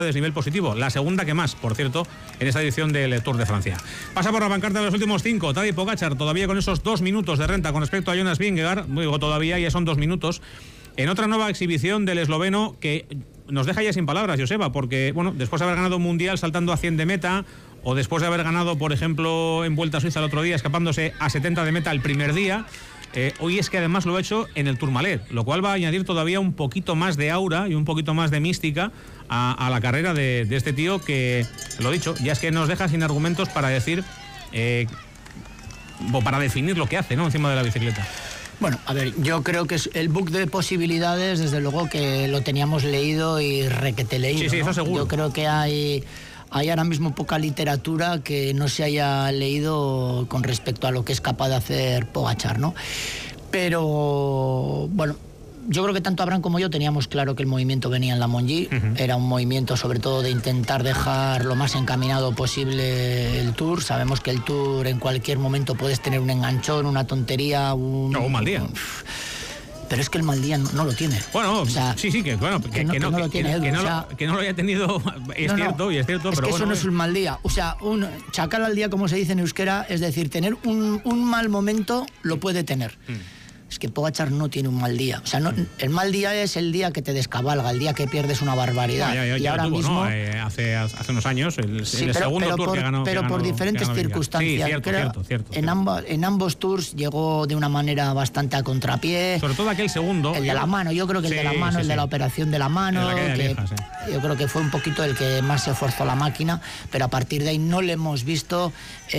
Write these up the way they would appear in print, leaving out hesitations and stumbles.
desnivel positivo, la segunda que más, por cierto, en esta edición del Tour de Francia. Pasa por la pancarta de los últimos 5, Tadej Pogačar, todavía con esos 2 minutos de renta con respecto a Jonas Vingegaard, digo todavía, ya son 2 minutos, en otra nueva exhibición del esloveno que nos deja ya sin palabras, Joseba, porque, bueno, después de haber ganado un mundial saltando a 100 de meta, o después de haber ganado, por ejemplo, en Vuelta a Suiza el otro día, escapándose a 70 de meta el primer día, hoy es que además lo ha hecho en el Tourmalet, lo cual va a añadir todavía un poquito más de aura y un poquito más de mística a la carrera de este tío que, lo dicho, ya es que nos deja sin argumentos para decir, o para definir lo que hace, ¿no?, encima de la bicicleta. Bueno, a ver, yo creo que es el book de posibilidades, desde luego que lo teníamos leído y requete leído. Sí, ¿no? eso seguro. Yo creo que hay ahora mismo poca literatura que no se haya leído con respecto a lo que es capaz de hacer Pogačar, ¿no? Pero, bueno, yo creo que tanto Abraham como yo teníamos claro que el movimiento venía en la Montgui. Era un movimiento sobre todo de intentar dejar lo más encaminado posible el Tour. Sabemos que el Tour en cualquier momento puedes tener un enganchón, una tontería, un mal día. Pero es que el mal día no lo tiene. Bueno, o sea, sí, que bueno, que no lo tiene, que no lo haya tenido, es cierto, y es cierto, es pero que bueno, eso no es un mal día. O sea, un chacal al día, como se dice en euskera, es decir, tener un mal momento lo puede tener. Es que Pogačar no tiene un mal día. O sea, no, el mal día es el día que te descabalga, el día que pierdes una barbaridad. Y ahora tuvo, mismo, ¿no? Hace unos años, el segundo Tour que ganó. Pero por diferentes circunstancias. Sí, cierto. En ambos Tours llegó de una manera bastante a contrapié. Sobre todo aquel segundo. El de la mano, yo creo que el de la mano, el de la operación de la mano. Yo creo que fue un poquito el que más se esforzó la máquina, pero a partir de ahí no le hemos visto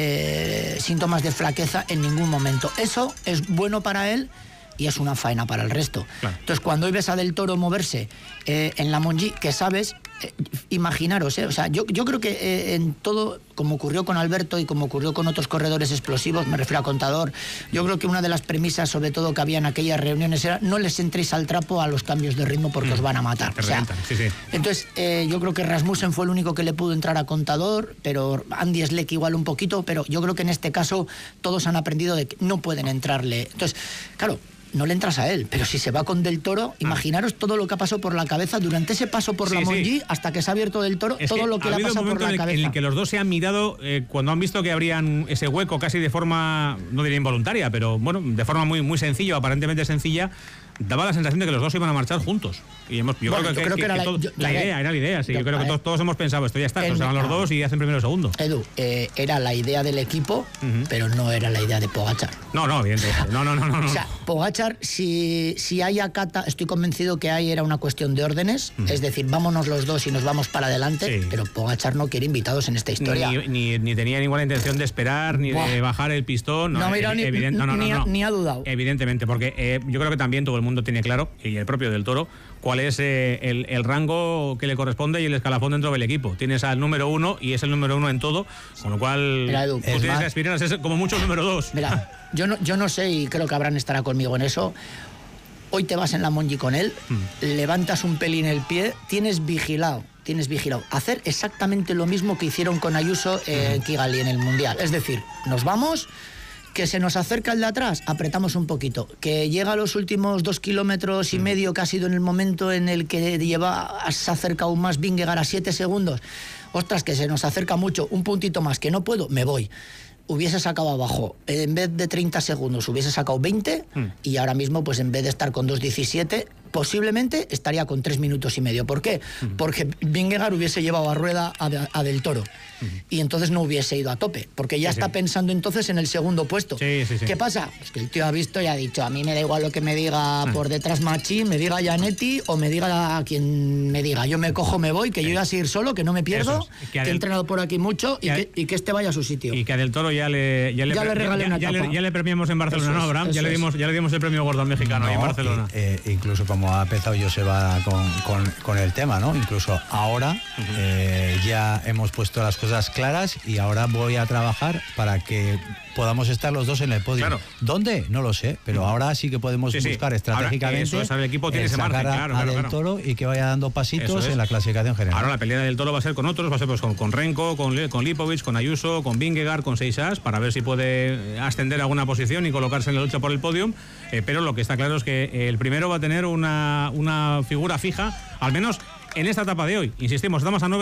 síntomas de flaqueza en ningún momento. Eso es bueno para él y es una faena para el resto. Claro. Entonces, cuando hoy ves a Del Toro moverse en la Montgui, que sabes, imaginaros, o sea, yo creo que en todo, como ocurrió con Alberto y como ocurrió con otros corredores explosivos, me refiero a Contador, yo creo que una de las premisas, sobre todo, que había en aquellas reuniones era: no les entréis al trapo a los cambios de ritmo porque os van a matar. O sea, entonces, yo creo que Rasmussen fue el único que le pudo entrar a Contador, pero Andy Schleck igual un poquito, pero yo creo que en este caso todos han aprendido de que no pueden entrarle. Entonces, claro, no le entras a él, pero si se va con Del Toro, imaginaros todo lo que ha pasado por la cabeza durante ese paso por la Montgui hasta que se ha abierto Del Toro, todo lo que le ha pasado por la cabeza. En el que los dos se han mirado cuando han visto que abrían ese hueco casi de forma, no diría involuntaria, pero bueno, de forma muy sencilla, aparentemente sencilla, daba la sensación de que los dos iban a marchar juntos. Y yo creo que era la idea. Sí, yo creo que todos hemos pensado, esto ya está, se van los dos y hacen primero y segundo. Edu, era la idea del equipo, pero no era la idea de Pogačar. No, evidentemente. No. O sea, Pogačar, si hay acata, estoy convencido que ahí era una cuestión de órdenes, es decir, vámonos los dos y nos vamos para adelante, pero Pogačar no quiere invitados en esta historia. Ni tenía ninguna intención de esperar, ni de bajar el pistón. Ni ha dudado. Evidentemente, porque yo creo que también todo el mundo tiene claro, y el propio Del Toro, cuál es el rango que le corresponde y el escalafón dentro del equipo. Tienes al número 1 y es el número 1 en todo, con lo cual tú tienes que aspirar a ser como mucho el número 2. Mira, yo no sé, y creo que Abraham estará conmigo en eso. Hoy te vas en la Montgui con él, levantas un pelín el pie, tienes vigilado hacer exactamente lo mismo que hicieron con Ayuso en Kigali en el Mundial. Es decir, nos vamos, que se nos acerca el de atrás, apretamos un poquito, que llega a los últimos 2 kilómetros y medio, que ha sido en el momento en el que se acerca aún más Vingegaard a 7 segundos, ostras, que se nos acerca mucho, un puntito más, que no puedo, me voy. Hubiese sacado abajo, en vez de 30 segundos hubiese sacado 20 y ahora mismo, pues en vez de estar con 2.17, posiblemente estaría con 3 minutos y medio. ¿Por qué? Porque Vingegaard hubiese llevado a rueda a Del Toro y entonces no hubiese ido a tope, porque ya está pensando entonces en el segundo puesto. ¿Qué pasa? Pues que el tío ha visto y ha dicho: a mí me da igual lo que me diga por detrás Machín, me diga Gianetti o me diga a quien me diga, yo me cojo, me voy, que yo voy a seguir solo, que no me pierdo, que he entrenado por aquí mucho y que este vaya a su sitio. Y que a Del Toro ya le regalé una etapa. Ya le premiamos en Barcelona, ¿no, Abraham? Ya le dimos el premio gordo al mexicano ahí en Barcelona. Incluso como ha empezado Joseba con el tema, ¿no? Incluso ahora ya hemos puesto las cosas claras y ahora voy a trabajar para que podamos estar los dos en el podio. Claro. ¿Dónde? No lo sé, pero ahora sí que podemos buscar estratégicamente ahora, el equipo tiene ese margen, a Del Toro y que vaya dando pasitos en la clasificación general. Ahora la pelea del Toro va a ser con otros, va a ser pues con Renko, con Lipovic, con Ayuso, con Vingegaard, con Seixas, para ver si puede ascender a alguna posición y colocarse en la lucha por el podium, pero lo que está claro es que el primero va a tener una figura fija, al menos en esta etapa de hoy. Insistimos, estamos a 9